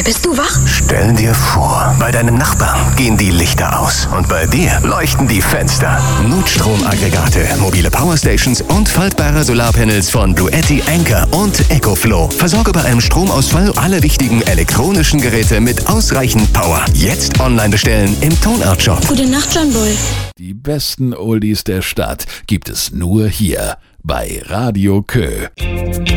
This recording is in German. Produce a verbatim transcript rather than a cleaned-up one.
Bist du wach? Stell dir vor, bei deinem Nachbarn gehen die Lichter aus und bei dir leuchten die Fenster. Notstromaggregate, mobile Powerstations und faltbare Solarpanels von Bluetti, Anker und EcoFlow. Versorge bei einem Stromausfall alle wichtigen elektronischen Geräte mit ausreichend Power. Jetzt online bestellen im Tonart Shop. Gute Nacht, John Bull. Die besten Oldies der Stadt gibt es nur hier bei Radio Kö.